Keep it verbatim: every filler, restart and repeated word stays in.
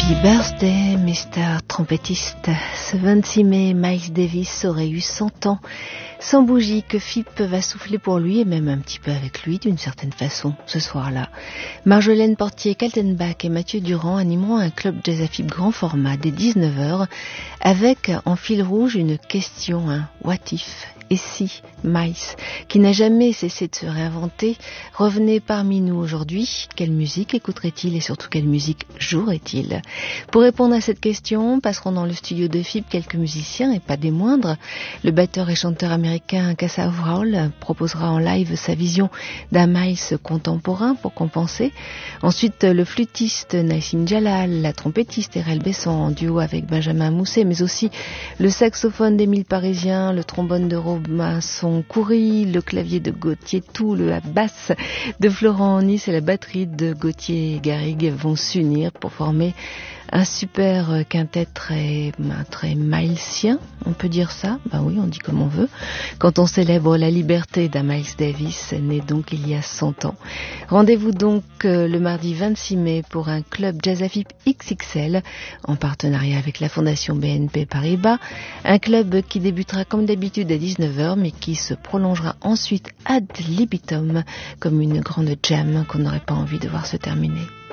Happy birthday, mister Trompettiste. Ce vingt-six mai, Miles Davis aurait eu cent ans. Sans bougie que Phip va souffler pour lui et même un petit peu avec lui d'une certaine façon ce soir-là. Marjolaine Portier, Kaltenbach et Mathieu Durand animeront un club jazz à Phip grand format dès dix-neuf heures avec en fil rouge une question, un what if. Et si Miles, qui n'a jamais cessé de se réinventer, revenait parmi nous aujourd'hui, quelle musique écouterait-il et surtout quelle musique jouerait-il? Pour répondre à cette question, passeront dans le studio de Phip quelques musiciens et pas des moindres. Le batteur et chanteur américain Kassa Overall proposera en live sa vision d'un Miles contemporain pour compenser. Ensuite, le flûtiste Nassim Jalal, la trompettiste Erel Besson en duo avec Benjamin Mousset, mais aussi le saxophone d'Émile Parisien, le trombone de Robinson Coury, le clavier de Gauthier Toul, la basse de Florent Nice et la batterie de Gauthier Garrigue vont s'unir pour former un super quintet très, très milesien, on peut dire ça, ben oui, on dit comme on veut, quand on célèbre la liberté d'un Miles Davis, né donc il y a cent ans. Rendez-vous donc le mardi vingt-six mai pour un club Jazz à Phip X X L en partenariat avec la Fondation B N P Paribas, un club qui débutera comme d'habitude à dix-neuf heures mais qui se prolongera ensuite ad libitum comme une grande jam qu'on n'aurait pas envie de voir se terminer.